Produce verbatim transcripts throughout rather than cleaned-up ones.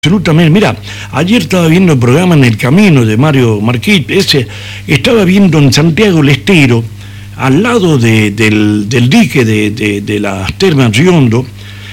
Absolutamente, mira, ayer estaba viendo el programa En el Camino de Mario Marquit, ese, estaba viendo en Santiago del Estero, al lado de, del, del dique de, de, de las Termas Riondo,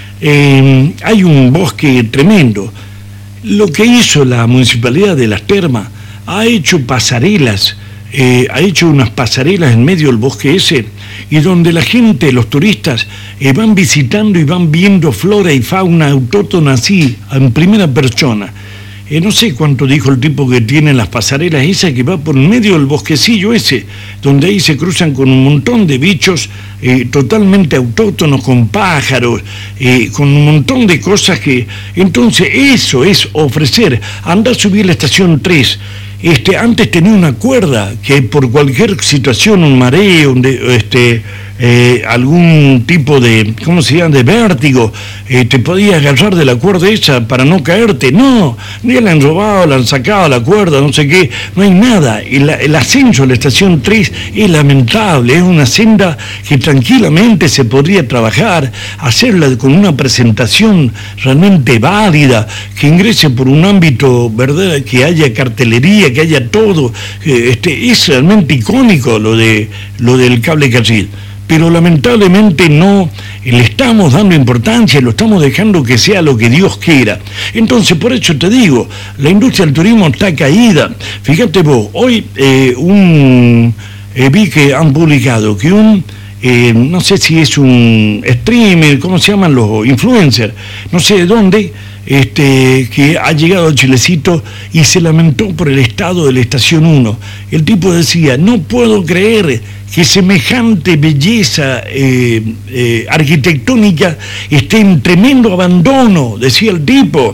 eh, hay un bosque tremendo. Lo que hizo la Municipalidad de las Termas, ha hecho pasarelas, eh, ha hecho unas pasarelas en medio del bosque ese, y donde la gente, los turistas, eh, van visitando y van viendo flora y fauna autóctona así, en primera persona. Eh, no sé cuánto dijo el tipo que tiene las pasarelas esas que va por medio del bosquecillo ese, donde ahí se cruzan con un montón de bichos eh, totalmente autóctonos, con pájaros, eh, con un montón de cosas que... Entonces eso es ofrecer, andar a subir la estación tres. Este, antes tenía una cuerda que por cualquier situación, un mareo, un de, este, eh, algún tipo de, ¿cómo se llama?, de vértigo, eh, te podías agarrar de la cuerda esa para no caerte. No, ya la han robado, la han sacado la cuerda, no sé qué, no hay nada. El, el ascenso a la estación tres es lamentable, es una senda que tranquilamente se podría trabajar, hacerla con una presentación realmente válida, que ingrese por un ámbito, ¿verdad?, que haya cartelería, que haya todo. Este, es realmente icónico lo de lo del cable carril, pero lamentablemente no le estamos dando importancia, lo estamos dejando que sea lo que Dios quiera. Entonces, por eso te digo, la industria del turismo está caída. Fíjate vos, hoy eh, un eh, vi que han publicado que un eh, no sé si es un streamer, ¿cómo se llaman los influencers? No sé de dónde, Este, que ha llegado a Chilecito y se lamentó por el estado de la estación uno. El tipo decía, no puedo creer que semejante belleza eh, eh, arquitectónica esté en tremendo abandono, decía el tipo.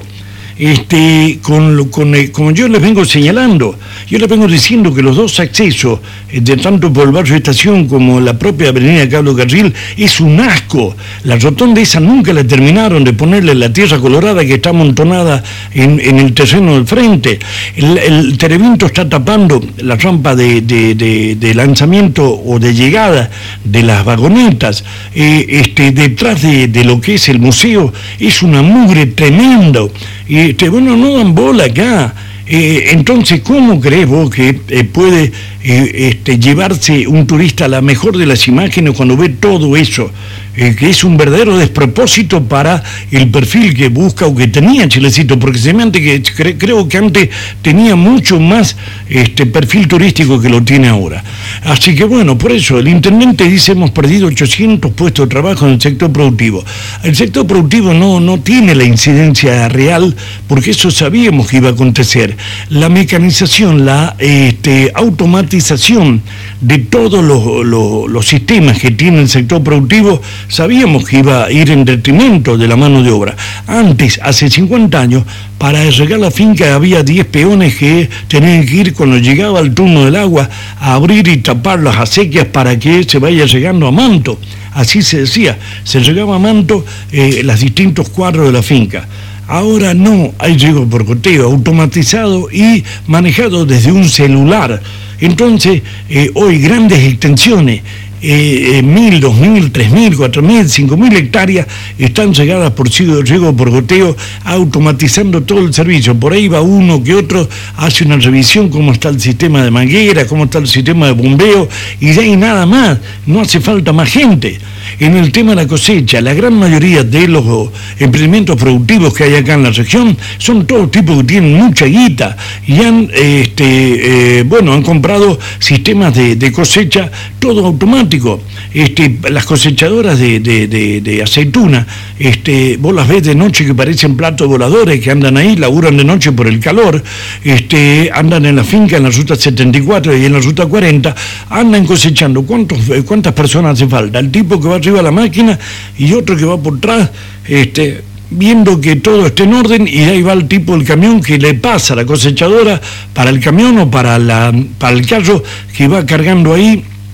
Este, con, con, eh, como yo les vengo señalando, yo les vengo diciendo que los dos accesos, eh, de tanto por el barrio Estación como la propia avenida Cable Carril, es un asco. La rotonda esa nunca la terminaron de ponerle la tierra colorada que está amontonada en, en el terreno del frente. El, el Terevinto está tapando la rampa de, de, de, de lanzamiento o de llegada de las vagonetas. Eh, este, detrás de, de lo que es el museo es una mugre tremenda. Este, bueno, no dan bola acá. Eh, entonces, ¿cómo crees vos que eh, puede eh, este, llevarse un turista a la mejor de las imágenes cuando ve todo eso? Eh, que es un verdadero despropósito para el perfil que busca o que tenía Chilecito, porque se me ante que cre, creo que antes tenía mucho más este perfil turístico que lo tiene ahora. Así que bueno, por eso el intendente dice hemos perdido ochocientos puestos de trabajo en el sector productivo. El sector productivo no, no tiene la incidencia real, porque eso sabíamos que iba a acontecer. La mecanización, la este, automatización de todos los, los, los sistemas que tiene el sector productivo, sabíamos que iba a ir en detrimento de la mano de obra. Antes, hace cincuenta años, para regar la finca había diez peones que tenían que ir cuando llegaba el turno del agua a abrir y tapar las acequias para que se vaya llegando a manto. Así se decía, se llegaba a manto eh, los distintos cuadros de la finca. Ahora no, hay riego por goteo, automatizado y manejado desde un celular. Entonces, eh, hoy grandes extensiones, Eh, eh, mil, dos mil, tres mil, cuatro mil, cinco mil hectáreas están regadas por riego por goteo, automatizando todo el servicio. Por ahí va uno que otro, hace una revisión, cómo está el sistema de manguera, cómo está el sistema de bombeo, y de ahí nada más, no hace falta más gente. En el tema de la cosecha, la gran mayoría de los emprendimientos productivos que hay acá en la región son todos tipos que tienen mucha guita y han, este, eh, bueno, han comprado sistemas de, de cosecha todo automático. Este, las cosechadoras de, de, de, de aceituna, este, vos las ves de noche que parecen platos voladores que andan ahí, laburan de noche por el calor, este, andan en la finca, en la ruta setenta y cuatro y en la ruta cuarenta, andan cosechando. ¿Cuántos, ¿Cuántas personas hace falta? El tipo que va arriba a la máquina y otro que va por atrás, este, viendo que todo esté en orden, y ahí va el tipo del camión que le pasa a la cosechadora para el camión o para, la, para el carro que va cargando ahí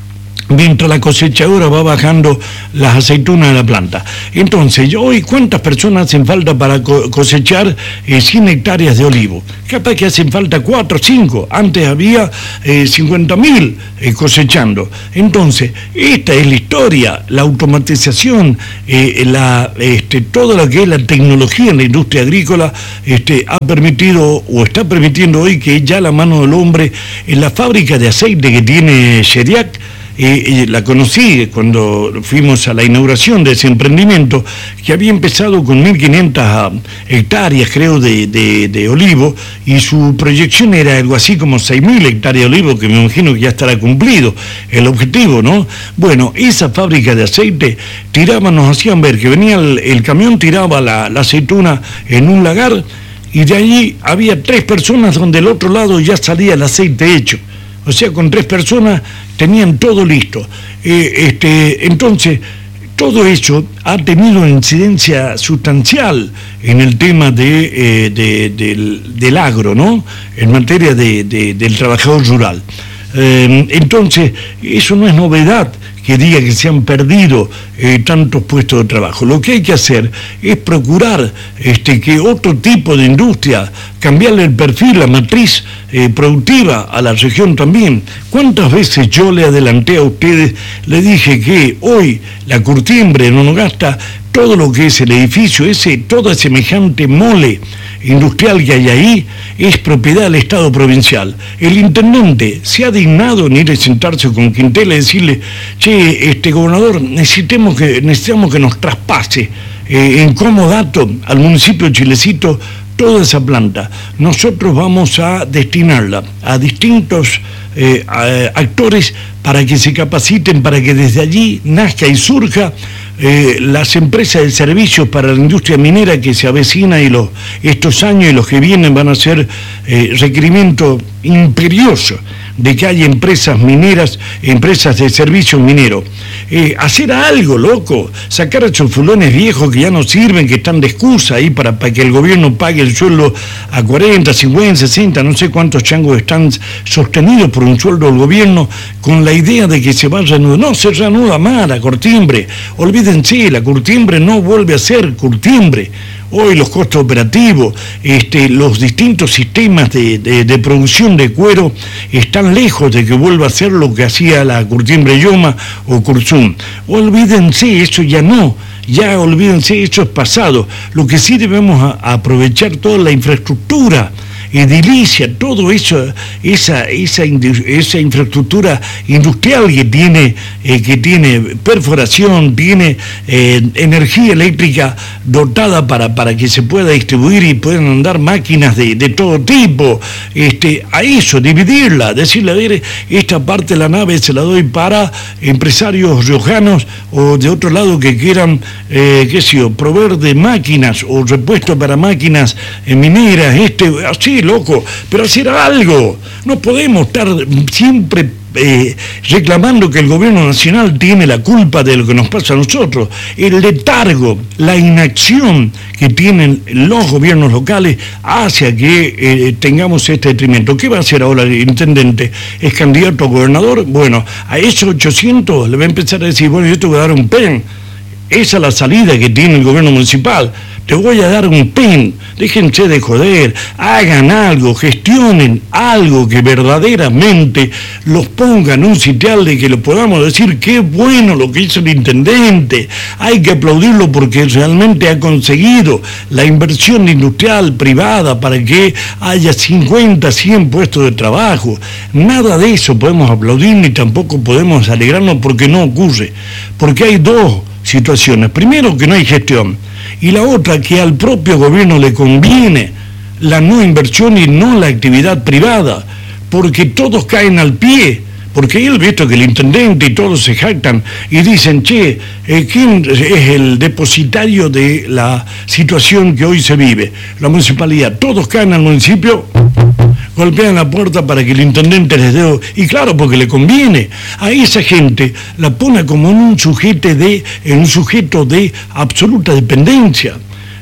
mientras la cosechadora va bajando las aceitunas de la planta. Entonces, hoy, ¿cuántas personas hacen falta para cosechar eh, cien hectáreas de olivo? Capaz que hacen falta cuatro o cinco. Antes había eh, cincuenta mil eh, cosechando. Entonces, esta es la historia, la automatización, eh, la, este, todo lo que es la tecnología en la industria agrícola este, ha permitido o está permitiendo hoy que ya la mano del hombre en la fábrica de aceite que tiene Shediac, Eh, la conocí cuando fuimos a la inauguración de ese emprendimiento, que había empezado con mil quinientas hectáreas, creo, de, de, de olivo, y su proyección era algo así como seis mil hectáreas de olivo, que me imagino que ya estará cumplido el objetivo, ¿no? Bueno, esa fábrica de aceite tiraba, nos hacían ver que venía el, el camión, tiraba la, la aceituna en un lagar, y de allí había tres personas donde del otro lado ya salía el aceite hecho. O sea, con tres personas tenían todo listo. Eh, este, entonces, todo eso ha tenido una incidencia sustancial en el tema de, eh, de, del, del agro, ¿no? En materia de, de, del trabajador rural. Eh, entonces, eso no es novedad que diga que se han perdido eh, tantos puestos de trabajo. Lo que hay que hacer es procurar este, que otro tipo de industria, cambiarle el perfil, la matriz eh, productiva a la región también. ¿Cuántas veces yo le adelanté a ustedes, le dije que hoy la Curtiembre en Onogasta, todo lo que es el edificio, ese, toda semejante mole industrial que hay ahí, es propiedad del Estado provincial. El intendente se ha dignado en ir a sentarse con Quintela y decirle, che, este gobernador, necesitemos que, necesitamos que nos traspase eh, en comodato al municipio de Chilecito toda esa planta. Nosotros vamos a destinarla a distintos eh, a, actores para que se capaciten, para que desde allí nazca y surja Eh, las empresas de servicios para la industria minera que se avecina y los, estos años y los que vienen van a ser eh, requerimiento imperioso de que haya empresas mineras, empresas de servicios mineros. Eh, hacer algo, loco, sacar a esos fulones viejos que ya no sirven, que están de excusa ahí para, para que el gobierno pague el sueldo a cuarenta, cincuenta, sesenta, no sé cuántos changos están sostenidos por un sueldo del gobierno, con la idea de que se va a reanudar. No, se reanuda más la Curtiembre. Olvídense, la Curtiembre no vuelve a ser Curtiembre. Hoy los costos operativos, este, los distintos sistemas de, de, de producción de cuero están lejos de que vuelva a ser lo que hacía la Curtiembre Yoma o Curzum. Olvídense, eso ya no, ya olvídense, eso es pasado. Lo que sí debemos a, a aprovechar toda la infraestructura edilicia, todo eso, esa, esa, esa infraestructura industrial que tiene, eh, que tiene perforación, tiene eh, energía eléctrica dotada para, para que se pueda distribuir y puedan andar máquinas de, de todo tipo, este, a eso, dividirla, decirle, a ver, esta parte de la nave se la doy para empresarios riojanos o de otro lado que quieran, eh, qué sé yo, proveer de máquinas o repuesto para máquinas eh, mineras, este, así, loco, pero hacer algo. No podemos estar siempre eh, reclamando que el gobierno nacional tiene la culpa de lo que nos pasa a nosotros. El letargo, la inacción que tienen los gobiernos locales hacia que eh, tengamos este detrimento. ¿Qué va a hacer ahora el intendente? ¿Es candidato a gobernador? Bueno, a esos ochocientos le va a empezar a decir, bueno, yo te voy a dar un P E N. Esa es la salida que tiene el gobierno municipal. Te voy a dar un P E N, déjense de joder, hagan algo, gestionen algo que verdaderamente los ponga en un sitial de que lo podamos decir, qué bueno lo que hizo el intendente, hay que aplaudirlo porque realmente ha conseguido la inversión industrial privada para que haya cincuenta, cien puestos de trabajo. Nada de eso podemos aplaudir ni tampoco podemos alegrarnos porque no ocurre, porque hay dos situaciones. Primero, que no hay gestión, y la otra, que al propio gobierno le conviene la no inversión y no la actividad privada, porque todos caen al pie, porque él visto que el intendente y todos se jactan y dicen, che, eh, ¿quién es el depositario de la situación que hoy se vive? La municipalidad. Todos caen al municipio, golpean la puerta para que el intendente les dé, y claro, porque le conviene. A esa gente la pone como en un sujeto de, en un sujeto de absoluta dependencia.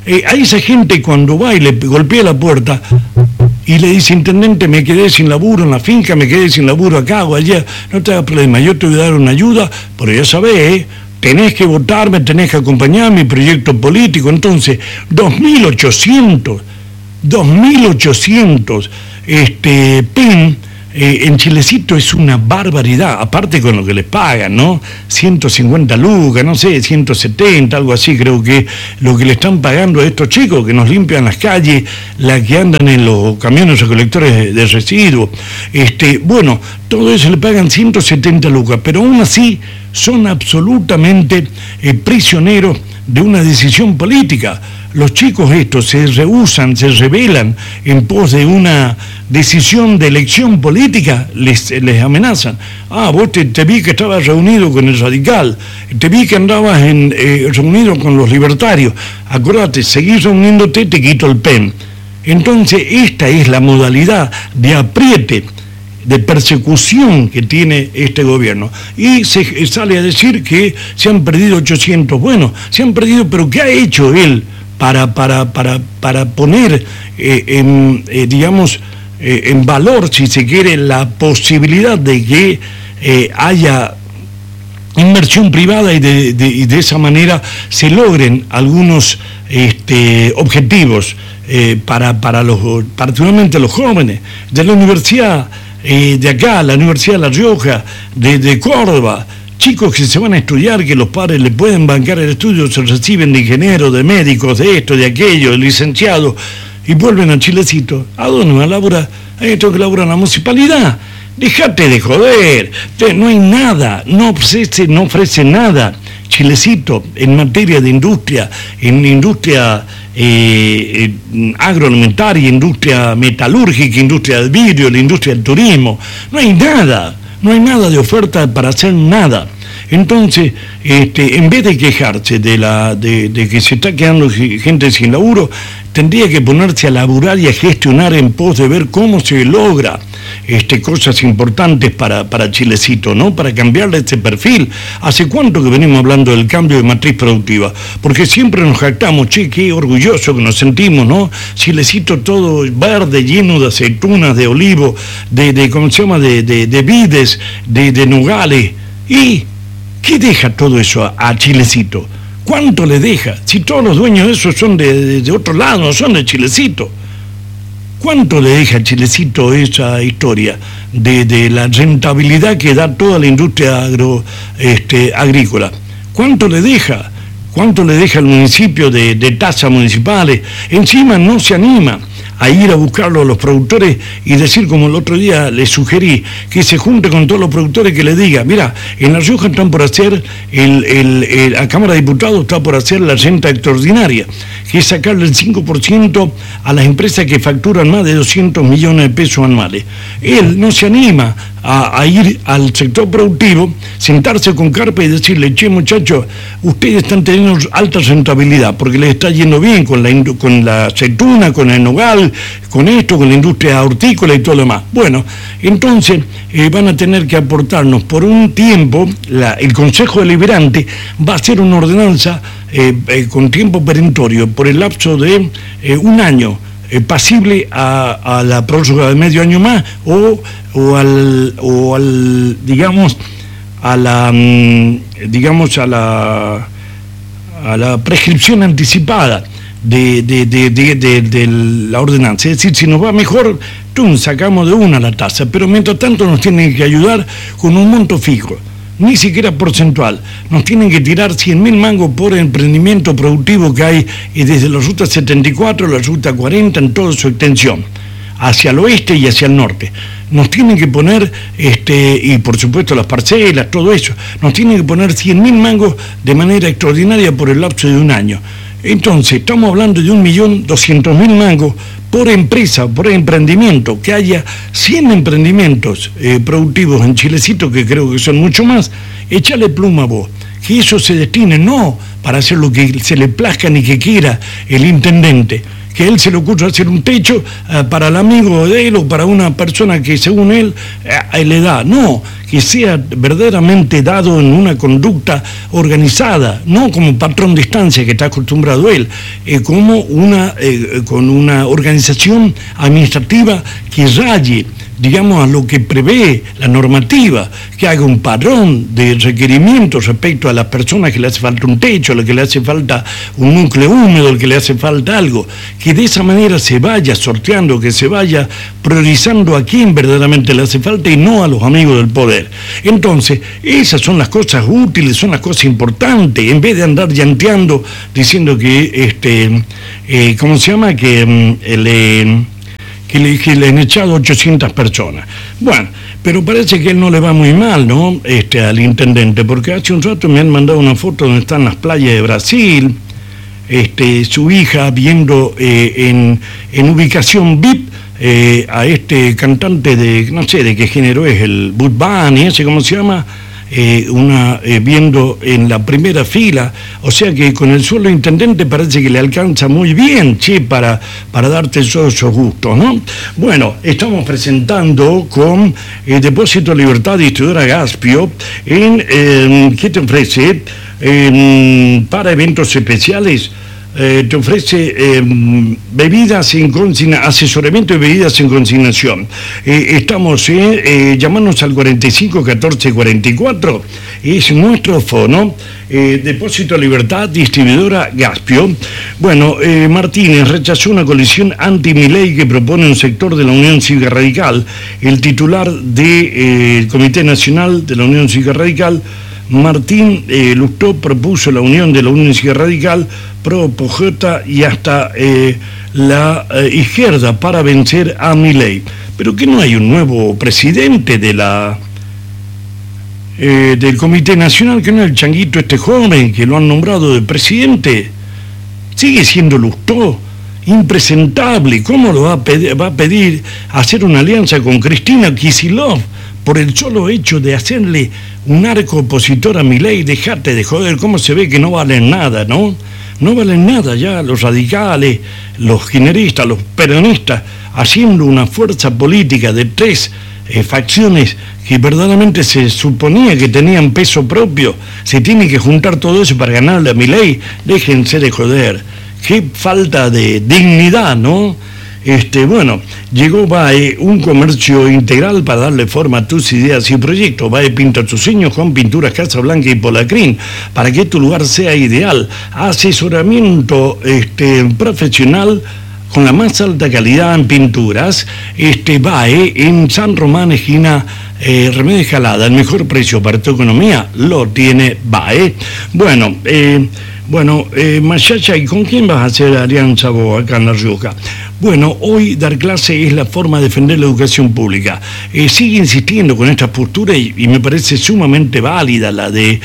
Eh, a esa gente cuando va y le golpea la puerta y le dice, intendente, me quedé sin laburo en la finca, me quedé sin laburo acá o allá, no te hagas problema, yo te voy a dar una ayuda, pero ya sabés, ¿eh? Tenés que votarme, tenés que acompañar mi proyecto político. Entonces, dos mil ochocientos este, P E N eh, en Chilecito es una barbaridad, aparte con lo que les pagan, ¿no? ciento cincuenta lucas, no sé, ciento setenta, algo así, creo que lo que le están pagando a estos chicos que nos limpian las calles, las que andan en los camiones recolectores de, de residuos. Este, bueno, todo eso le pagan ciento setenta lucas, pero aún así son absolutamente eh, prisioneros de una decisión política. Los chicos estos se rehusan, se rebelan en pos de una decisión de elección política, les, les amenazan. Ah, vos te, te vi que estabas reunido con el radical, te vi que andabas en, eh, reunido con los libertarios, acordate, seguís reuniéndote, te quito el P E N. Entonces, esta es la modalidad de apriete, de persecución que tiene este gobierno. Y se sale a decir que se han perdido ochocientos. Bueno, se han perdido, pero ¿qué ha hecho él para, para, para, para poner, eh, en, eh, digamos, eh, en valor, si se quiere, la posibilidad de que eh, haya inversión privada y de, de, y de esa manera se logren algunos este, objetivos eh, para, para los, particularmente los jóvenes de la universidad eh, de acá, la Universidad de La Rioja, de, de Córdoba, chicos que se van a estudiar, que los padres le pueden bancar el estudio, se reciben de ingenieros, de médicos, de esto, de aquello, de licenciados, y vuelven a Chilecito. ¿A dónde van a laburar? Ahí tengo que laburar en la municipalidad. Déjate de joder, no hay nada, no ofrece, no ofrece nada Chilecito en materia de industria, en industria eh, agroalimentaria, industria metalúrgica, industria del vidrio, la industria del turismo. No hay nada, no hay nada de oferta para hacer nada. Entonces, este, en vez de quejarse de, la, de, de que se está quedando gente sin laburo, tendría que ponerse a laburar y a gestionar en pos de ver cómo se logra este, cosas importantes para, para Chilecito, ¿no? Para cambiarle este perfil. ¿Hace cuánto que venimos hablando del cambio de matriz productiva? Porque siempre nos jactamos, che, qué orgulloso que nos sentimos, ¿no? Chilecito todo verde, lleno de aceitunas, de olivo, de, de ¿cómo se llama?, de, de, de vides, de, de nogales. ¿Y qué deja todo eso a, a Chilecito? ¿Cuánto le deja? Si todos los dueños de eso son de, de, de otro lado, no son de Chilecito. ¿Cuánto le deja a Chilecito esa historia de, de la rentabilidad que da toda la industria agro, este, agrícola? ¿Cuánto le deja? ¿Cuánto le deja al municipio de, de tasas municipales? Encima no se anima a ir a buscarlo a los productores y decir, como el otro día les sugerí, que se junte con todos los productores, que le diga, mira, en La Rioja están por hacer, el, el, el, la Cámara de Diputados está por hacer la renta extraordinaria, que es sacarle el cinco por ciento a las empresas que facturan más de doscientos millones de pesos anuales. Él no se anima a, a ir al sector productivo, sentarse con carpa y decirle, che, muchachos, ustedes están teniendo alta rentabilidad, porque les está yendo bien con la, con la aceituna, con el nogal, con esto, con la industria hortícola y todo lo demás. Bueno, entonces eh, van a tener que aportarnos por un tiempo, la, el Consejo Deliberante va a hacer una ordenanza eh, eh, con tiempo perentorio por el lapso de eh, un año, eh, pasible a, a la prórroga de medio año más o, o, al, o al, digamos, a la, digamos, a la, a la prescripción anticipada De, de, de, de, de, de la ordenanza. Es decir, si nos va mejor, ¡tum!, sacamos de una la tasa, pero mientras tanto nos tienen que ayudar con un monto fijo, ni siquiera porcentual. Nos tienen que tirar cien mil mangos por emprendimiento productivo que hay desde la ruta setenta y cuatro a la ruta cuarenta en toda su extensión, hacia el oeste y hacia el norte. Nos tienen que poner, este, y por supuesto las parcelas, todo eso, nos tienen que poner cien mil mangos de manera extraordinaria por el lapso de un año. Entonces, estamos hablando de un millón doscientos mil mangos por empresa, por emprendimiento, que haya cien emprendimientos eh, productivos en Chilecito, que creo que son mucho más. Échale pluma vos, que eso se destine no para hacer lo que se le plazca ni que quiera el intendente, que él se le ocurra hacer un techo eh, para el amigo de él o para una persona que según él eh, le da. No, que sea verdaderamente dado en una conducta organizada, no como patrón de estancia que está acostumbrado él, eh, como una, eh, con una organización administrativa que raye, digamos, a lo que prevé la normativa, que haga un padrón de requerimientos respecto a las personas que le hace falta un techo, a lo que le hace falta un núcleo húmedo, al que le hace falta algo, que de esa manera se vaya sorteando, que se vaya priorizando a quién verdaderamente le hace falta y no a los amigos del poder. Entonces, esas son las cosas útiles, son las cosas importantes, en vez de andar llanteando diciendo que, este, eh, ¿cómo se llama? Que eh, le... Que le, que le han echado ochocientas personas. Bueno, pero parece que él no le va muy mal, ¿no? Este, al intendente, porque hace un rato me han mandado una foto donde están las playas de Brasil, este, su hija viendo eh, en, en ubicación V I P eh, a este cantante de, no sé de qué género es, el Bud Bunny, ese, ¿cómo se llama? Eh, una eh, viendo en la primera fila, o sea que con el sueldo intendente parece que le alcanza muy bien, che, para, para darte todos esos gustos, ¿no? Bueno, estamos presentando con eh, Depósito Libertad Distribuidora Gaspio en, eh, ¿qué te ofrece? Eh, para eventos especiales. Eh, te ofrece eh, bebidas en consigna, asesoramiento de bebidas en consignación. Eh, estamos, eh, eh, llamándonos al cuarenta y cinco catorce cuarenta y cuatro, es nuestro fono, eh, Depósito Libertad, distribuidora Gaspio. Bueno, eh, Martínez rechazó una coalición anti-Milei que propone un sector de la Unión Cívica Radical. El titular del de, eh, Comité Nacional de la Unión Cívica Radical, Martín eh, Lustó, propuso la unión de la Unión Cívica Radical, Pro, Pojota y hasta eh, la eh, izquierda para vencer a Milei. Pero que no hay un nuevo presidente de la eh, del Comité Nacional, que no es el changuito este joven que lo han nombrado de presidente. Sigue siendo Lustó, impresentable. ¿Cómo lo va a pedir, va a pedir hacer una alianza con Cristina Kicillof por el solo hecho de hacerle un arco opositor a Milei? Dejate de joder, cómo se ve que no valen nada, ¿no? No valen nada ya los radicales, los kirchneristas, los peronistas, haciendo una fuerza política de tres eh, facciones que verdaderamente se suponía que tenían peso propio. Se tiene que juntar todo eso para ganarle a Milei. Déjense de joder. Qué falta de dignidad, ¿no? Este, bueno, llegó B A E, un comercio integral para darle forma a tus ideas y proyectos. B A E pinta tus sueños con Pinturas Casablanca y Polacrín, para que tu lugar sea ideal. Asesoramiento este, profesional con la más alta calidad en pinturas. Este, B A E en San Román, esquina eh, Remedio Jalada. El mejor precio para tu economía lo tiene B A E. Bueno, eh, Bueno, eh, Machacha, ¿y con quién vas a hacer alianza vos acá en La Rioja? Bueno, hoy dar clase es la forma de defender la educación pública. Eh, sigue insistiendo con esta postura y, y me parece sumamente válida la de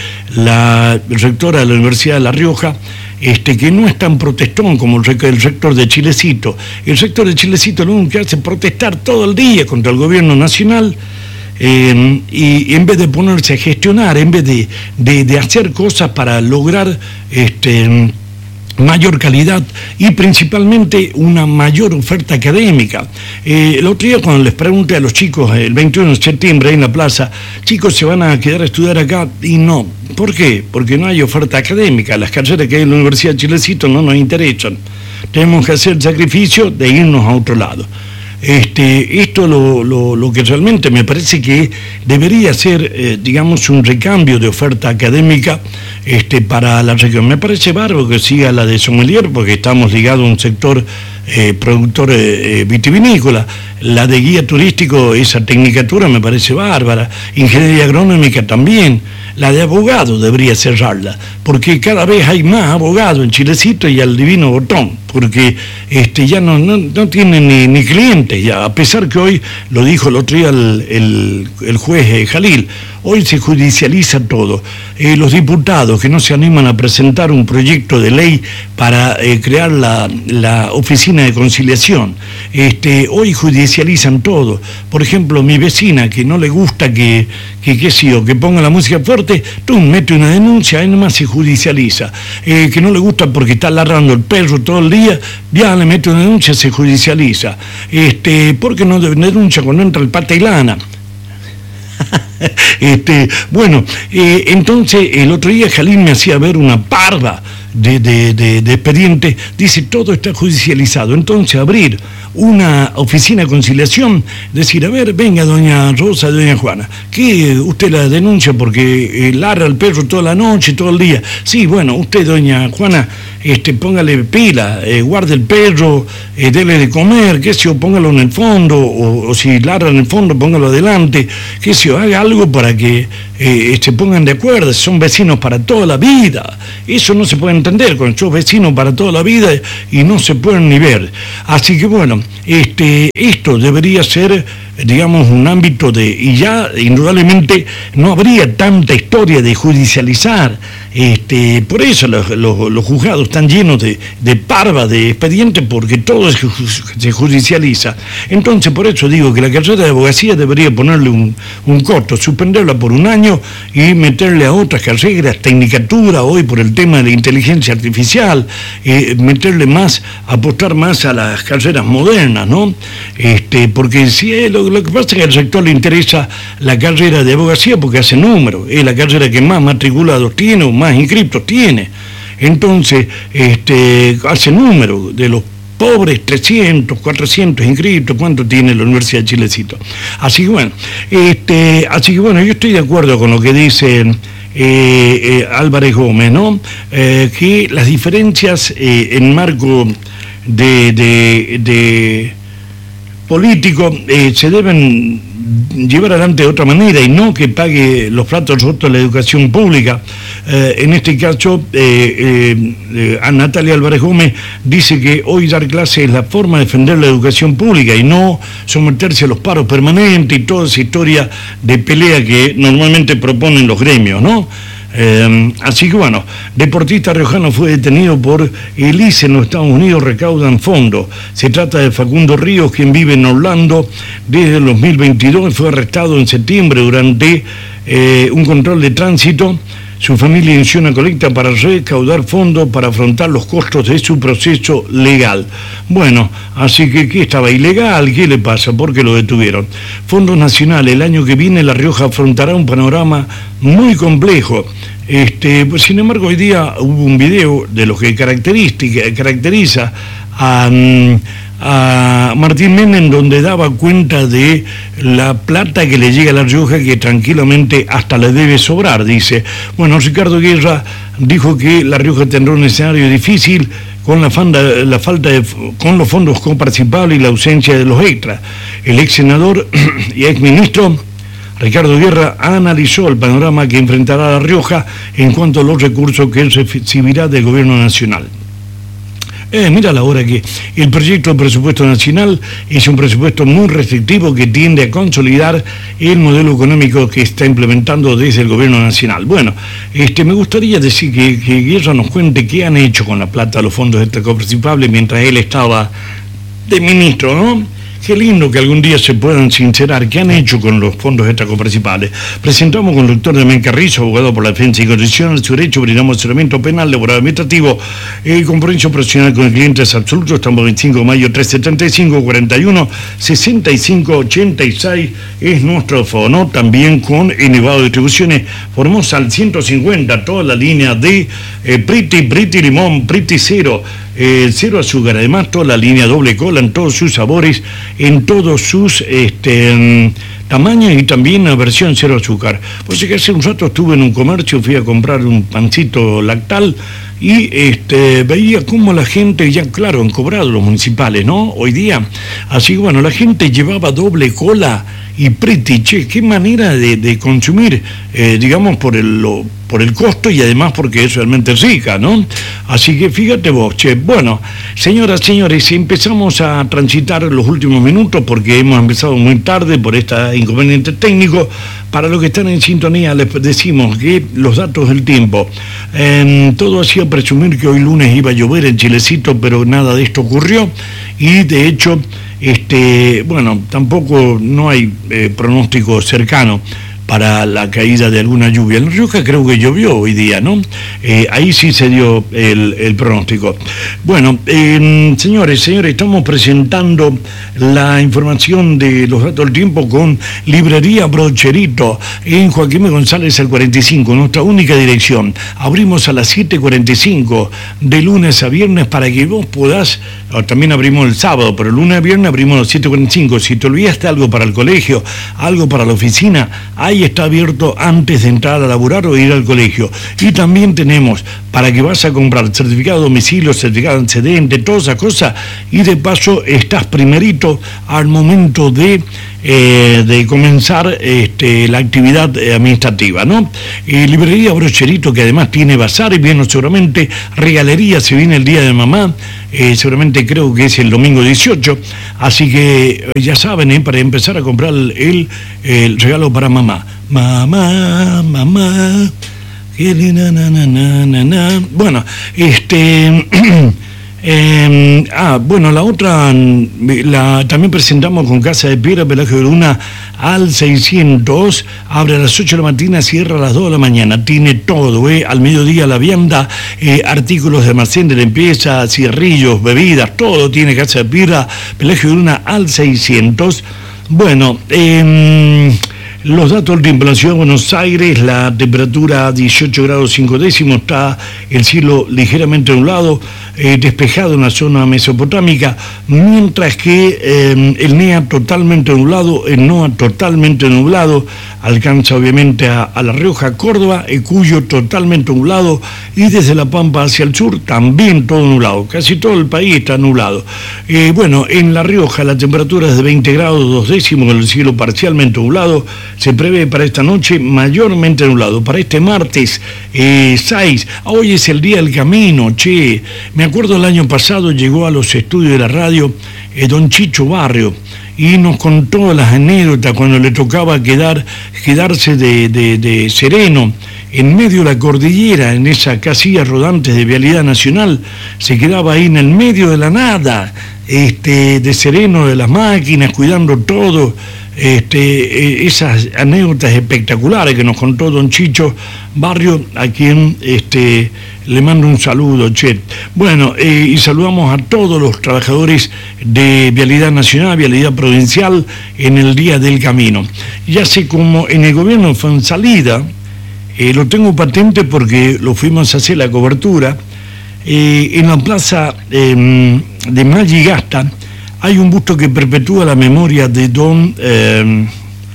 la rectora de la Universidad de La Rioja, este, que no es tan protestón como el, el rector de Chilecito. El rector de Chilecito lo único que hace es protestar todo el día contra el gobierno nacional. Eh, y en vez de ponerse a gestionar, en vez de, de, de hacer cosas para lograr este, mayor calidad y principalmente una mayor oferta académica. Eh, el otro día cuando les pregunté a los chicos el veintiuno de septiembre ahí en la plaza, chicos, ¿se van a quedar a estudiar acá? Y no. ¿Por qué? Porque no hay oferta académica. Las carreras que hay en la Universidad de Chilecito no nos interesan. Tenemos que hacer el sacrificio de irnos a otro lado. Este, esto lo, lo, lo que realmente me parece que debería ser, eh, digamos, un recambio de oferta académica este, para la región. Me parece bárbaro que siga la de sommelier, porque estamos ligados a un sector eh, productor eh, vitivinícola. La de guía turístico, esa tecnicatura me parece bárbara. Ingeniería agronómica también. La de abogado debería cerrarla, porque cada vez hay más abogados en Chilecito y al divino botón, porque este, ya no, no, no tienen ni, ni clientes, ya, a pesar que hoy, lo dijo el otro día el, el, el juez eh, Jalil, hoy se judicializa todo. Eh, los diputados que no se animan a presentar un proyecto de ley para eh, crear la, la oficina de conciliación, este, hoy judicializan todo. Por ejemplo, mi vecina que no le gusta que, que, que, sí, o que ponga la música fuerte, tú mete una denuncia, ahí nomás se judicializa. Eh, que no le gusta porque está ladrando el perro todo el día, ya le mete una denuncia, se judicializa. Este, ¿por qué no denuncia cuando entra el pata y lana? este, bueno, eh, entonces el otro día Jalín me hacía ver una parva de, de, de, de expediente, dice todo está judicializado, entonces abrir una oficina de conciliación, decir, a ver, venga doña Rosa, doña Juana, que usted la denuncia porque eh, ladra al perro toda la noche, todo el día, sí, bueno, usted doña Juana, este, póngale pila, eh, guarde el perro, eh, dele de comer, qué sé yo, póngalo en el fondo, o, o si ladra en el fondo, póngalo adelante, qué sé yo, haga algo para que eh, se pongan de acuerdo, son vecinos para toda la vida, eso no se puede entender, con esos vecinos para toda la vida y no se pueden ni ver, así que bueno, este, esto debería ser, digamos, un ámbito de, y ya indudablemente no habría tanta historia de judicializar, este, por eso los, los, los juzgados están llenos de, de parva, de expedientes, porque todo es, se judicializa. Entonces, por eso digo que la carrera de abogacía debería ponerle un, un costo, suspenderla por un año y meterle a otras carreras, tecnicatura, hoy por el tema de la inteligencia artificial, eh, meterle más, apostar más a las carreras modernas, ¿no? Este, porque si es lo, lo que pasa es que al sector le interesa la carrera de abogacía porque hace número, es la carrera que más matriculados tiene o más inscriptos tiene. Entonces, este, hace número de los pobres trescientos, cuatrocientos inscritos, ¿cuánto tiene la Universidad de Chilecito? Así que bueno, este, así que bueno, yo estoy de acuerdo con lo que dice eh, eh, Álvarez Gómez, ¿no? Eh, que las diferencias eh, en marco de, de, de político eh, se deben llevar adelante de otra manera y no que pague los platos rotos de la educación pública. Eh, en este caso, eh, eh, eh, a Natalia Álvarez Gómez dice que hoy dar clases es la forma de defender la educación pública y no someterse a los paros permanentes y toda esa historia de pelea que normalmente proponen los gremios, ¿no? Eh, así que bueno, deportista riojano fue detenido por el I C E en los Estados Unidos, recaudan fondos. Se trata de Facundo Ríos, quien vive en Orlando desde el dos mil veintidós y fue arrestado en septiembre durante eh, un control de tránsito. Su familia inició una colecta para recaudar fondos para afrontar los costos de su proceso legal. Bueno, así que ¿qué estaba ilegal? ¿Qué le pasa? ¿Por qué lo detuvieron? Fondos nacionales. El año que viene La Rioja afrontará un panorama muy complejo. Este, pues, sin embargo, hoy día hubo un video de lo que caracteriza a... Um, a Martín Menem, donde daba cuenta de la plata que le llega a La Rioja, que tranquilamente hasta le debe sobrar, dice. Bueno, Ricardo Guerra dijo que La Rioja tendrá un escenario difícil con la, fanda, la falta de, con los fondos coparticipables y la ausencia de los extras. El ex senador y ex ministro Ricardo Guerra analizó el panorama que enfrentará La Rioja en cuanto a los recursos que él recibirá del gobierno nacional. Eh, mira la hora que el proyecto de presupuesto nacional es un presupuesto muy restrictivo que tiende a consolidar el modelo económico que está implementando desde el gobierno nacional. Bueno, este, me gustaría decir que, que Guerra nos cuente qué han hecho con la plata de los fondos extracoparticipables mientras él estaba de ministro, ¿no? Qué lindo que algún día se puedan sincerar qué han hecho con los fondos extracoparticipables. Presentamos con el doctor Damián Carrizo, abogado por la defensa y condiciones de su derecho, brindamos asesoramiento penal, laboral, administrativo, eh, compromiso profesional con clientes absolutos. Estamos veinticinco de mayo, trescientos setenta y cinco, cuarenta y uno, sesenta y cinco, ochenta y seis es nuestro fono, también con Nevado Distribuciones, Formosa al ciento cincuenta, toda la línea de eh, Priti, Priti Limón, Priti Cero, eh, Cero Azúcar, además toda la línea doble cola en todos sus sabores, en todos sus este, tamaños y también la versión cero azúcar. Pues que hace un rato estuve en un comercio, fui a comprar un pancito lactal y este, veía cómo la gente, ya claro, han cobrado los municipales, ¿no? Hoy día, así bueno, la gente llevaba doble cola y Priti, che, qué manera de, de consumir, eh, digamos, por el, lo, por el costo y además porque es realmente rica, ¿no? Así que fíjate vos, che. Bueno, señoras, señores, empezamos a transitar los últimos minutos porque hemos empezado muy tarde por este inconveniente técnico. Para los que están en sintonía les decimos que los datos del tiempo, eh, todo hacía presumir que hoy lunes iba a llover en Chilecito, pero nada de esto ocurrió y de hecho, este, bueno, tampoco no hay eh, pronóstico cercano. para la caída de alguna lluvia. En La Rioja creo que llovió hoy día, ¿no? Eh, ahí sí se dio el, el pronóstico. Bueno, eh, señores, señores, estamos presentando la información de los datos del tiempo con Librería Brocherito en Joaquín González al cuarenta y cinco, nuestra única dirección. Abrimos a las siete cuarenta y cinco de lunes a viernes para que vos podás, también abrimos el sábado, pero el lunes a viernes abrimos a las siete cuarenta y cinco. Si te olvidaste algo para el colegio, algo para la oficina, ahí está abierto antes de entrar a laburar o ir al colegio. Y también tenemos para que vas a comprar certificado de domicilio, certificado de antecedente, todas esas cosas, y de paso estás primerito al momento de, eh, de comenzar este, la actividad eh, administrativa, ¿no? Eh, librería Brocherito, que además tiene bazar y viene seguramente regalería, se viene el día de mamá, eh, seguramente creo que es el domingo dieciocho, así que eh, ya saben, eh, para empezar a comprar el, el regalo para mamá. Mamá, mamá, na, na, na, na, na. Bueno, este... Eh, ah, bueno, la otra, la, también presentamos con Casa de Piedra, Pelagio de Luna, al seiscientos, abre a las ocho de la mañana, cierra a las dos de la mañana, tiene todo, eh, al mediodía la vianda, eh, artículos de almacén de limpieza, cigarrillos, bebidas, todo tiene Casa de Piedra, Pelagio de Luna, al seiscientos. Bueno, eh... los datos del tiempo en la ciudad de Buenos Aires, la temperatura dieciocho grados cinco décimos, está el cielo ligeramente nublado, eh, despejado en la zona mesopotámica, mientras que eh, el N E A totalmente nublado, el NOA totalmente nublado, alcanza obviamente a, a La Rioja, Córdoba, el Cuyo totalmente nublado, y desde La Pampa hacia el sur también todo nublado, casi todo el país está nublado. Eh, bueno, en La Rioja la temperatura es de veinte grados dos décimos, con el cielo parcialmente nublado. Se prevé para esta noche mayormente nublado. Para este martes eh, seis, hoy es el día del camino, che. Me acuerdo el año pasado llegó a los estudios de la radio eh, don Chicho Barrio y nos contó las anécdotas cuando le tocaba quedar, quedarse de, de, de sereno en medio de la cordillera, en esa casilla rodante de Vialidad Nacional. Se quedaba ahí en el medio de la nada, este, de sereno de las máquinas, cuidando todo. Este, esas anécdotas espectaculares que nos contó don Chicho Barrio, a quien este, le mando un saludo, che. Bueno, eh, y saludamos a todos los trabajadores de Vialidad Nacional, Vialidad Provincial, en el Día del Camino. Ya sé, como en el gobierno fue en salida, eh, lo tengo patente porque lo fuimos a hacer la cobertura, eh, en la plaza eh, de Malligasta, hay un busto que perpetúa la memoria de don, eh,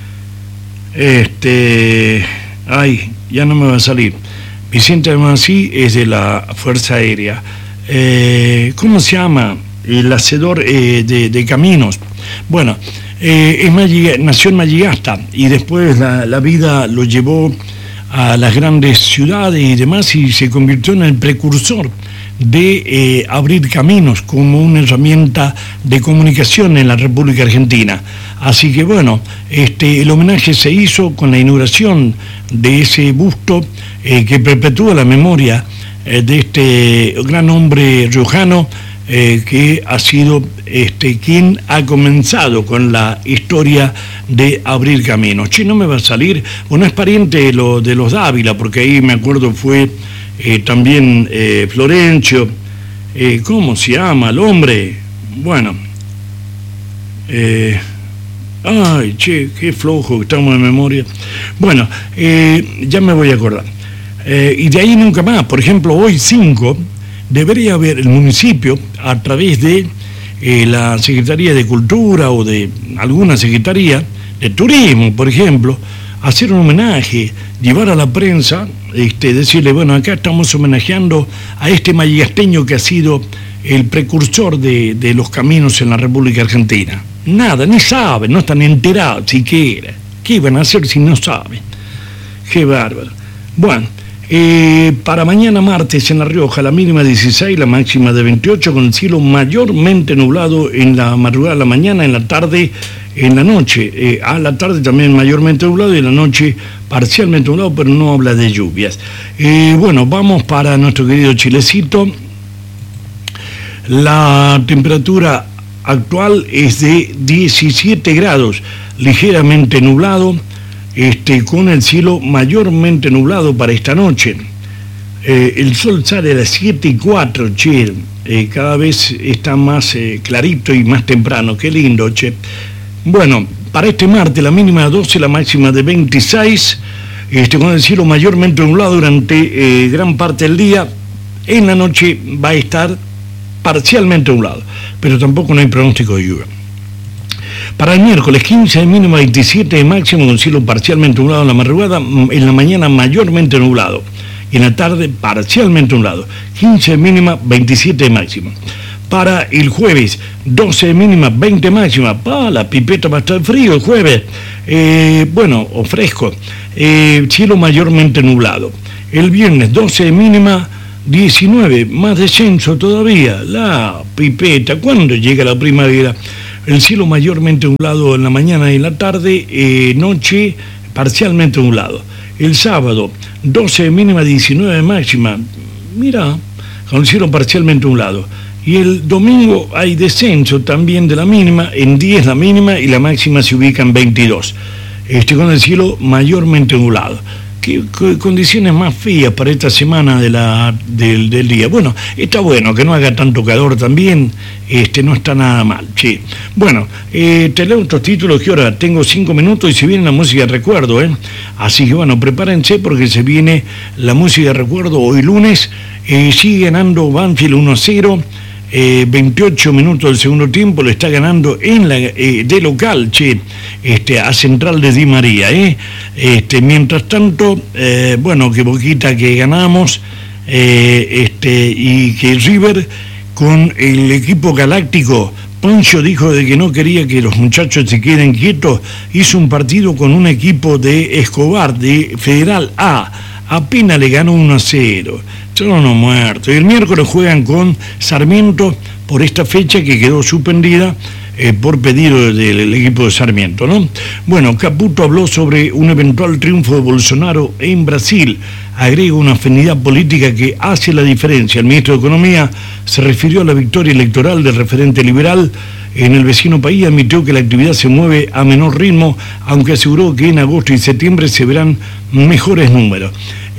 este, ay, ya no me va a salir, Vicente Almanzí es de la Fuerza Aérea, eh, ¿cómo se llama? El hacedor eh, de, de caminos. Bueno, eh, es Malliga, nació en Malligasta y después la, la vida lo llevó a las grandes ciudades y demás y se convirtió en el precursor de eh, abrir caminos como una herramienta de comunicación en la República Argentina. Así que bueno, este, el homenaje se hizo con la inauguración de ese busto eh, que perpetúa la memoria eh, de este gran hombre riojano eh, que ha sido este, quien ha comenzado con la historia de abrir caminos. Che, no me va a salir, bueno, es pariente de, lo, de los Dávila, porque ahí me acuerdo fue Eh, también eh, Florencio, eh, ¿cómo se llama el hombre? Bueno, eh, ay, che, qué flojo que estamos de memoria. Bueno, eh, ya me voy a acordar. Eh, y de ahí nunca más. Por ejemplo, hoy cinco, debería haber el municipio, a través de eh, la Secretaría de Cultura o de alguna Secretaría de Turismo, por ejemplo, hacer un homenaje, llevar a la prensa, este, decirle, bueno, acá estamos homenajeando a este malligasteño que ha sido el precursor de, de los caminos en la República Argentina. Nada, ni saben, no están enterados siquiera. ¿Qué iban a hacer si no saben? Qué bárbaro. Bueno, eh, para mañana martes en La Rioja, la mínima dieciséis, la máxima de veintiocho, con el cielo mayormente nublado en la madrugada de la mañana, en la tarde, en la noche, eh, a la tarde también mayormente nublado y en la noche parcialmente nublado, pero no habla de lluvias. Eh, bueno, vamos para nuestro querido Chilecito. La temperatura actual es de diecisiete grados, ligeramente nublado. este, con el cielo mayormente nublado para esta noche. Eh, el sol sale a las siete y cuatro, che, eh, cada vez está más eh, clarito y más temprano, qué lindo, che. Bueno, para este martes la mínima de doce, la máxima de veintiséis, este, con el cielo mayormente nublado durante eh, gran parte del día. En la noche va a estar parcialmente nublado, pero tampoco no hay pronóstico de lluvia. Para el miércoles quince de mínima, veintisiete de máximo, con cielo parcialmente nublado en la madrugada, en la mañana mayormente nublado, y en la tarde parcialmente nublado, quince de mínima, veintisiete de máxima. Para el jueves, doce de mínima, veinte de máxima. Pa, la pipeta va a estar frío el jueves, eh, bueno, o fresco, eh, cielo mayormente nublado. El viernes, doce de mínima, diecinueve, más descenso todavía, la pipeta. ¿Cuándo llega la primavera? El cielo mayormente nublado en la mañana y en la tarde, eh, noche parcialmente nublado. El sábado, doce de mínima, diecinueve de máxima, mira, con el cielo parcialmente nublado. Y el domingo hay descenso también de la mínima, en diez la mínima y la máxima se ubica en veintidós. Este, con el cielo mayormente nublado. ¿Qué, qué condiciones más frías para esta semana de la, del, del día? Bueno, está bueno que no haga tanto calor también, este, no está nada mal, sí. Bueno, eh, te leo estos títulos que ahora tengo cinco minutos y se viene la música de recuerdo, ¿eh? Así que bueno, prepárense porque se viene la música de recuerdo hoy lunes. Eh, sigue ganando Banfield uno a cero. Eh, veintiocho minutos del segundo tiempo, lo está ganando en la, eh, de local, che, este, a Central de Di María, eh. Este, mientras tanto, eh, bueno, que Boquita que ganamos, eh, este, y que River con el equipo galáctico, Poncio dijo de que no quería que los muchachos se queden quietos, hizo un partido con un equipo de Escobar, de Federal A, apenas le ganó uno a cero. Son unos muertos. Y el miércoles juegan con Sarmiento por esta fecha que quedó suspendida eh, por pedido del, del equipo de Sarmiento, ¿no? Bueno, Caputo habló sobre un eventual triunfo de Bolsonaro en Brasil. Agrega una afinidad política que hace la diferencia. El ministro de Economía se refirió a la victoria electoral del referente liberal en el vecino país, admitió que la actividad se mueve a menor ritmo, aunque aseguró que en agosto y septiembre se verán mejores números.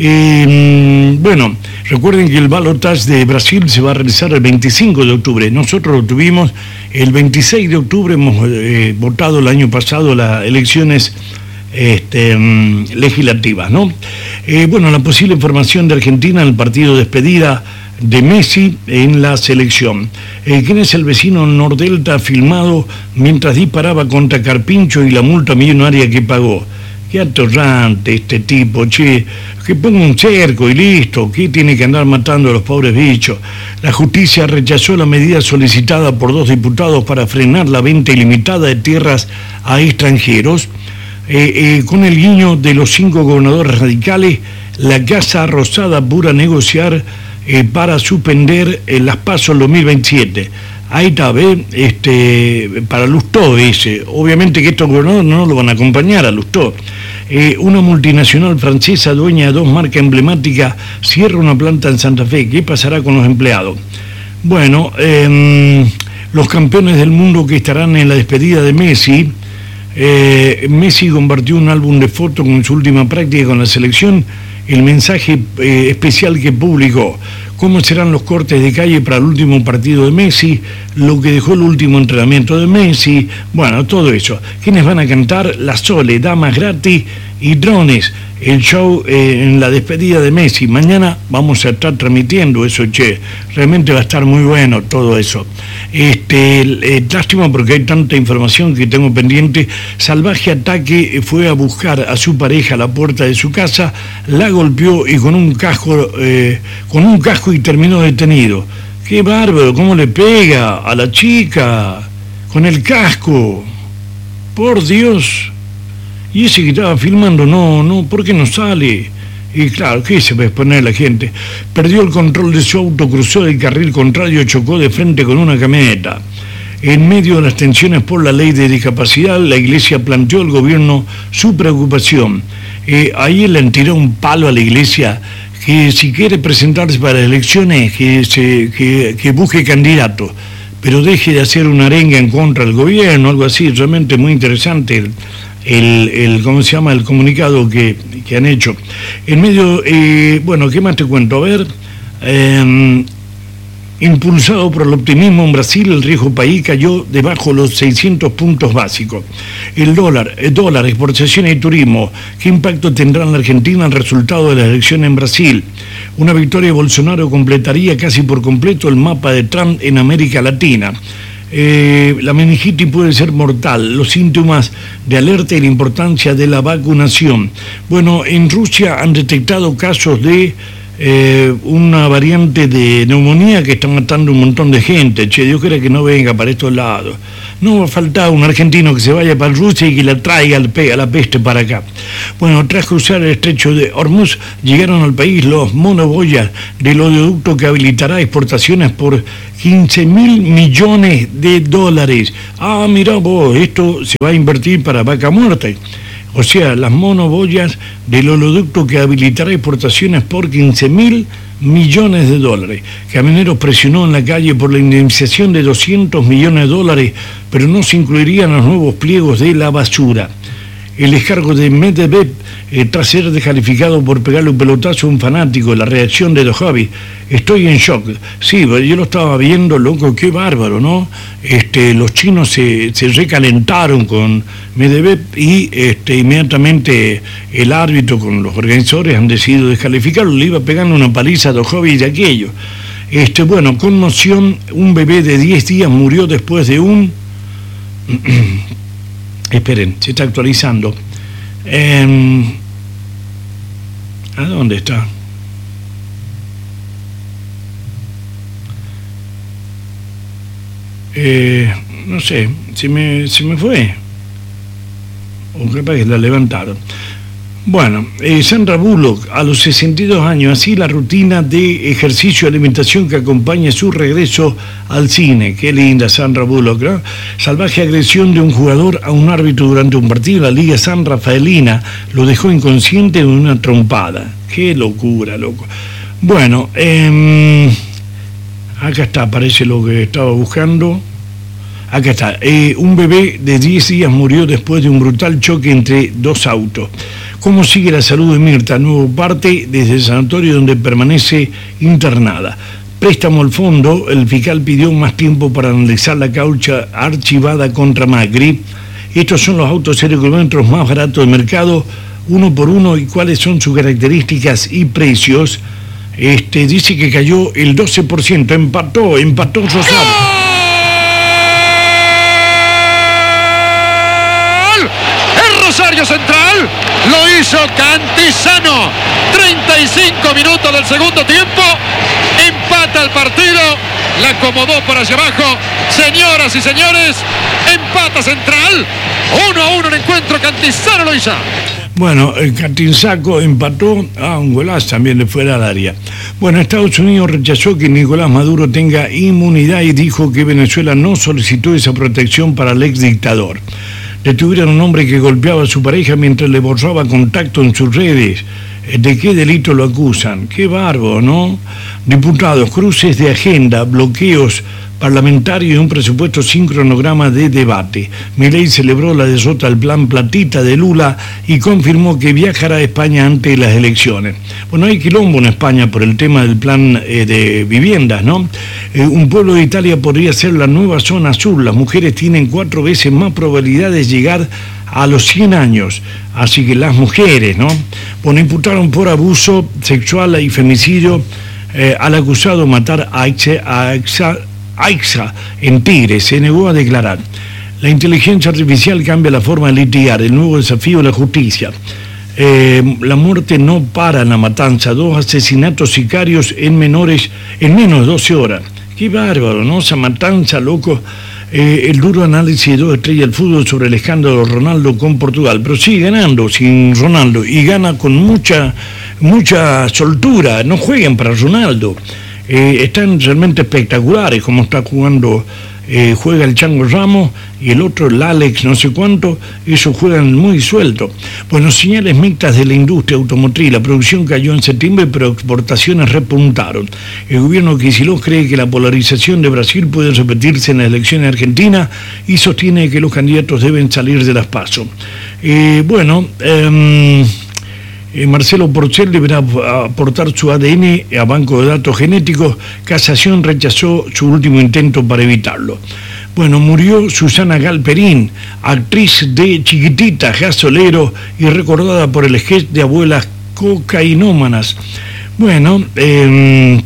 Eh, bueno, recuerden que el balotaje de Brasil se va a realizar el veinticinco de octubre. Nosotros lo tuvimos el veintiséis de octubre, hemos eh, votado el año pasado las elecciones este, um, legislativas, ¿no? Eh, bueno, la posible formación de Argentina en el partido de despedida de Messi en la selección. Eh, ¿Quién es el vecino Nordelta filmado mientras disparaba contra Carpincho y la multa millonaria que pagó? Qué atorrante este tipo, che, que ponga un cerco y listo, ¿qué tiene que andar matando a los pobres bichos? La justicia rechazó la medida solicitada por dos diputados para frenar la venta ilimitada de tierras a extranjeros. Eh, eh, con el guiño de los cinco gobernadores radicales, la Casa Rosada apura a negociar eh, para suspender eh, las PASO en dos mil veintisiete. Ahí está, ¿ve? Este, para Lustó ese. Obviamente que estos gobernadores no lo van a acompañar a Lustó. Eh, una multinacional francesa dueña de dos marcas emblemáticas cierra una planta en Santa Fe. ¿Qué pasará con los empleados? Bueno, eh, los campeones del mundo que estarán en la despedida de Messi. Eh, Messi compartió un álbum de fotos con su última práctica con la selección. El mensaje eh, especial que publicó. Cómo serán los cortes de calle para el último partido de Messi, lo que dejó el último entrenamiento de Messi, bueno, todo eso. ¿Quiénes van a cantar? La Sole, Damas Gratis y Drones, el show eh, en la despedida de Messi. Mañana vamos a estar transmitiendo eso, che, realmente va a estar muy bueno todo eso. Este, eh, lástima porque hay tanta información que tengo pendiente. Salvaje ataque, fue a buscar a su pareja a la puerta de su casa, la golpeó y con un casco, eh, con un casco y terminó detenido. Qué bárbaro, cómo le pega a la chica con el casco, por Dios. Y ese que estaba filmando, no, no, ¿por qué no sale? Y claro, ¿qué se va a exponer la gente? Perdió el control de su auto, cruzó el carril contrario, chocó de frente con una camioneta. En medio de las tensiones por la ley de discapacidad, la Iglesia planteó al gobierno su preocupación. Eh, ahí le tiró un palo a la Iglesia, que si quiere presentarse para las elecciones, que, se, que, que busque candidato, pero deje de hacer una arenga en contra del gobierno, algo así, realmente muy interesante el, el ¿cómo se llama? El comunicado que, que han hecho. En medio, eh, bueno, ¿qué más te cuento? A ver, eh, impulsado por el optimismo en Brasil, el riesgo país cayó debajo de los seiscientos puntos básicos. El dólar, el dólar, exportaciones y turismo. ¿Qué impacto tendrá en la Argentina el resultado de la elección en Brasil? Una victoria de Bolsonaro completaría casi por completo el mapa de Trump en América Latina. Eh, la meningitis puede ser mortal, los síntomas de alerta y la importancia de la vacunación. Bueno, en Rusia han detectado casos de eh, una variante de neumonía que está matando un montón de gente. Che, Dios quiera que no venga para estos lados. No va a faltar un argentino que se vaya para Rusia y que la traiga a la peste para acá. Bueno, tras cruzar el estrecho de Hormuz, llegaron al país los monoboyas del oleoducto que habilitará exportaciones por quince mil millones de dólares. Ah, mira vos, esto se va a invertir para vaca muerta. O sea, las monoboyas del oleoducto que habilitará exportaciones por quince mil millones de dólares. Camioneros presionó en la calle por la indemnización de doscientos millones de dólares, pero no se incluirían los nuevos pliegos de la basura. El descargo de Medvedev eh, tras ser descalificado por pegarle un pelotazo a un fanático, la reacción de Dojovic, estoy en shock. Sí, yo lo estaba viendo, loco, qué bárbaro, ¿no? Este, los chinos se, se recalentaron con Medvedev y este, inmediatamente el árbitro con los organizadores han decidido descalificarlo, le iba pegando una paliza a Dojovic de aquello. Este, bueno, conmoción, un bebé de diez días murió después de un... Esperen, se está actualizando. Eh, ¿A dónde está? Eh, no sé, se me, se me fue. O capaz que la levantaron. Bueno, eh, Sandra Bullock, a los sesenta y dos años, así la rutina de ejercicio y alimentación que acompaña su regreso al cine. Qué linda Sandra Bullock, ¿no? Salvaje agresión de un jugador a un árbitro durante un partido. La Liga San Rafaelina lo dejó inconsciente en una trompada. Qué locura, loco. Bueno, eh, acá está, parece lo que estaba buscando. Acá está. Eh, un bebé de diez días murió después de un brutal choque entre dos autos. ¿Cómo sigue la salud de Mirta? Nuevo parte desde el sanatorio donde permanece internada. Préstamo al fondo, el fiscal pidió más tiempo para analizar la causa archivada contra Macri. Estos son los autos cero kilómetros más baratos del mercado, uno por uno, y cuáles son sus características y precios. Este, dice que cayó el doce por ciento, empató, empató Rosario. Rosario Central, lo hizo Cantizano, treinta y cinco minutos del segundo tiempo, empata el partido, la acomodó por hacia abajo, señoras y señores, empata Central, uno a uno el encuentro, Cantizano lo hizo. Bueno, el Catinzaco empató a un golazo también de fuera al área. Bueno, Estados Unidos rechazó que Nicolás Maduro tenga inmunidad y dijo que Venezuela no solicitó esa protección para el exdictador. Detuvieron a un hombre que golpeaba a su pareja mientras le borraba contacto en sus redes. ¿De qué delito lo acusan? Qué bárbaro, ¿no? Diputados, cruces de agenda, bloqueos parlamentarios y un presupuesto sin cronograma de debate. Milei celebró la derrota del plan Platita de Lula y confirmó que viajará a España antes de las elecciones. Bueno, hay quilombo en España por el tema del plan eh, de viviendas, ¿no? Eh, un pueblo de Italia podría ser la nueva zona sur. Las mujeres tienen cuatro veces más probabilidad de llegar a los cien años, así que las mujeres, ¿no? Bueno, imputaron por abuso sexual y femicidio eh, al acusado de matar a Aixa, a Aixa, Aixa en Tigre. Se negó a declarar. La inteligencia artificial cambia la forma de litigar, el nuevo desafío de la justicia. Eh, la muerte no para en la matanza, dos asesinatos sicarios en menores en menos de doce horas. Qué bárbaro, ¿no? Esa matanza, loco. Eh, el duro análisis de dos estrellas del fútbol sobre el escándalo de Ronaldo con Portugal, pero sigue ganando sin Ronaldo y gana con mucha mucha soltura. No jueguen para Ronaldo, eh, están realmente espectaculares como está jugando. Eh, juega el Chango Ramos y el otro, el Alex no sé cuánto, esos juegan muy suelto. Bueno, señales mixtas de la industria automotriz. La producción cayó en septiembre, pero exportaciones repuntaron. El gobierno Kicillof cree que la polarización de Brasil puede repetirse en las elecciones argentinas y sostiene que los candidatos deben salir de las PASO. Eh, bueno, eh, eh, Marcelo Porcel deberá aportar su A D N a banco de datos genéticos. Casación rechazó su último intento para evitarlo. Bueno, murió Susana Galperín, actriz de Chiquitita, Gasolero y recordada por el sketch de abuelas cocainómanas. Bueno, eh,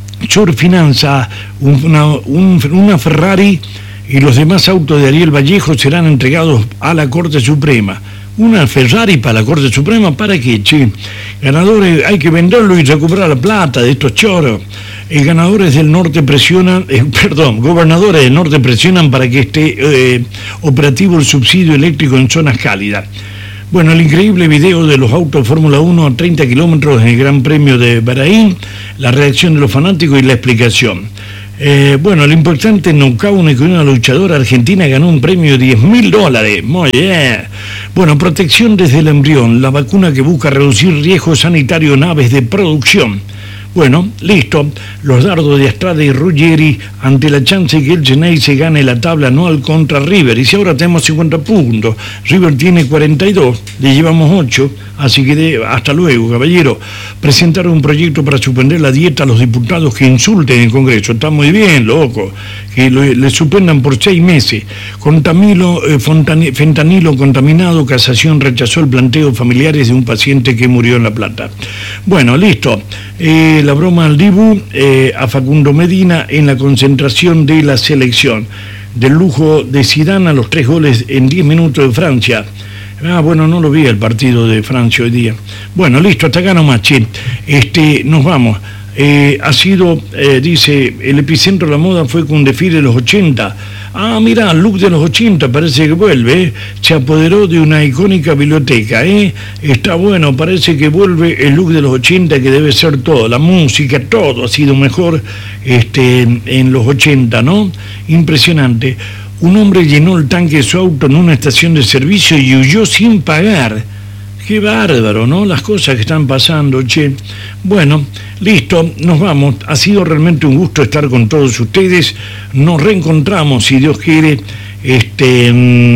Surfinanza, una, un, una Ferrari y los demás autos de Ariel Vallejo serán entregados a la Corte Suprema. Una Ferrari para la Corte Suprema, ¿para qué, che? Ganadores, hay que venderlo y recuperar la plata de estos choros. Eh, ganadores del norte presionan, eh, perdón, gobernadores del norte presionan para que esté eh, operativo el subsidio eléctrico en zonas cálidas. Bueno, el increíble video de los autos Fórmula uno a treinta kilómetros en el Gran Premio de Bahrein, la reacción de los fanáticos y la explicación. Eh, bueno, lo importante, knockout que una luchadora argentina ganó un premio de diez mil dólares. Muy bien. Bueno, protección desde el embrión, la vacuna que busca reducir riesgos sanitarios en aves de producción. Bueno, listo. Los dardos de Astrada y Ruggeri ante la chance que el Chennai se gane la tabla anual contra River. Y si ahora tenemos cincuenta puntos, River tiene cuarenta y dos, le llevamos ocho, así que de, hasta luego, caballero. Presentaron un proyecto para suspender la dieta a los diputados que insulten en el Congreso. Está muy bien, loco, que lo, le suspendan por seis meses. Contamilo, eh, fontani, fentanilo contaminado, Casación rechazó el planteo familiares de un paciente que murió en La Plata. Bueno, listo. Eh, la broma al Dibu, eh, a Facundo Medina en la concentración de la selección. Del lujo de Zidane a los tres goles en diez minutos de Francia. Ah, bueno, no lo vi el partido de Francia hoy día. Bueno, listo, hasta acá nomás, che. Este, nos vamos. Eh, ha sido, eh, dice, el epicentro de la moda fue con un desfile de los ochenta. Ah, mira, el look de los ochenta parece que vuelve, ¿eh? Se apoderó de una icónica biblioteca, ¿eh? Está bueno, parece que vuelve el look de los ochenta, que debe ser todo, la música, todo ha sido mejor este, en los ochenta, ¿no? Impresionante. Un hombre llenó el tanque de su auto en una estación de servicio y huyó sin pagar. Qué bárbaro, ¿no? Las cosas que están pasando, che. Bueno, listo, nos vamos. Ha sido realmente un gusto estar con todos ustedes. Nos reencontramos, si Dios quiere. Este,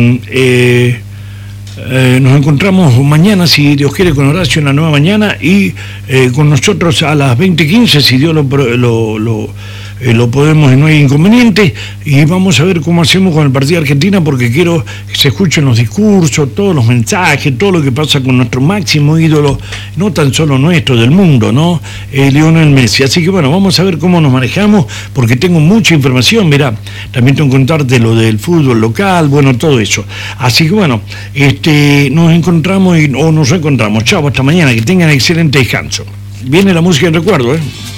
eh, eh, nos encontramos mañana, si Dios quiere, con Horacio en la nueva mañana y eh, con nosotros a las veinte quince, si Dios lo... lo, lo Eh, lo podemos y no hay inconveniente, y vamos a ver cómo hacemos con el partido de Argentina, porque quiero que se escuchen los discursos, todos los mensajes, todo lo que pasa con nuestro máximo ídolo, no tan solo nuestro, del mundo, ¿no? Eh, Lionel Messi. Así que bueno, vamos a ver cómo nos manejamos, porque tengo mucha información, mirá, también tengo que contarte lo del fútbol local, bueno, todo eso. Así que bueno, este, nos encontramos y, o nos reencontramos. Chao, hasta mañana, que tengan excelente descanso. Viene la música en recuerdo, ¿eh?